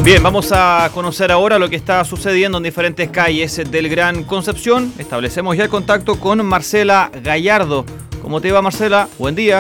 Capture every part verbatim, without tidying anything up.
Bien, vamos a conocer ahora lo que está sucediendo en diferentes calles del Gran Concepción. Establecemos ya el contacto con Marcela Gallardo. ¿Cómo te va, Marcela? Buen día.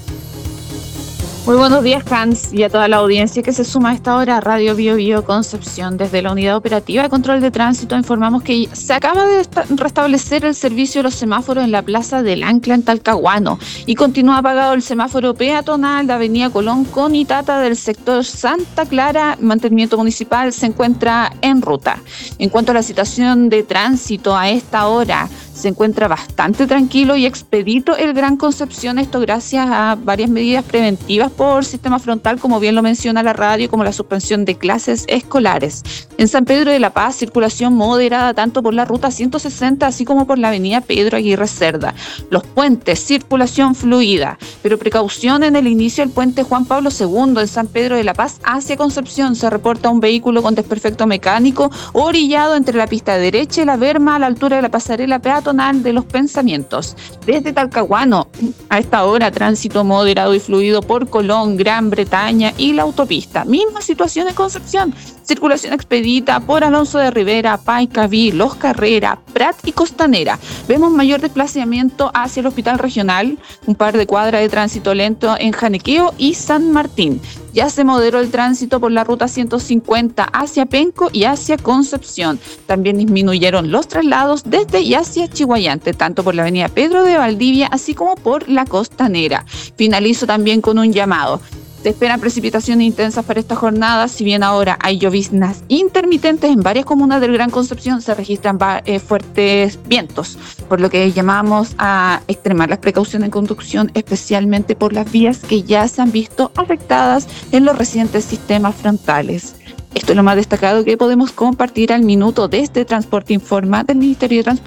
Muy buenos días, Hans, y a toda la audiencia que se suma a esta hora a Radio Bio Bio Concepción. Desde la Unidad Operativa de Control de Tránsito informamos que se acaba de restablecer el servicio de los semáforos en la Plaza del Ancla en Talcahuano y continúa apagado el semáforo peatonal de Avenida Colón con Itata del sector Santa Clara. Mantenimiento municipal se encuentra en ruta. En cuanto a la situación de tránsito a esta hora, se encuentra bastante tranquilo y expedito el Gran Concepción, esto gracias a varias medidas preventivas por sistema frontal, como bien lo menciona la radio, como la suspensión de clases escolares. En San Pedro de la Paz, circulación moderada tanto por la ruta ciento sesenta así como por la avenida Pedro Aguirre Cerda. Los puentes, circulación fluida, pero precaución en el inicio del puente Juan Pablo segundo en San Pedro de la Paz hacia Concepción. Se reporta un vehículo con desperfecto mecánico orillado entre la pista derecha y la berma a la altura de la pasarela peatonal de los Pensamientos. Desde Talcahuano, a esta hora, tránsito moderado y fluido por Colón, Gran Bretaña y la autopista. Misma situación en Concepción. Circulación expedita por Alonso de Rivera, Paicaví, Los Carrera, Prat y Costanera. Vemos mayor desplazamiento hacia el Hospital Regional, un par de cuadras de tránsito lento en Janequeo y San Martín. Ya se moderó el tránsito por la ruta ciento cincuenta hacia Penco y hacia Concepción. También disminuyeron los traslados desde y hacia Chiguayante, tanto por la avenida Pedro de Valdivia, así como por la Costanera. Finalizo también con un llamado. Se esperan precipitaciones intensas para esta jornada, si bien ahora hay lloviznas intermitentes en varias comunas del Gran Concepción, se registran eh, fuertes vientos, por lo que llamamos a extremar las precauciones en conducción, especialmente por las vías que ya se han visto afectadas en los recientes sistemas frontales. Esto es lo más destacado que podemos compartir al minuto desde Transporte Informa del Ministerio de Transporte.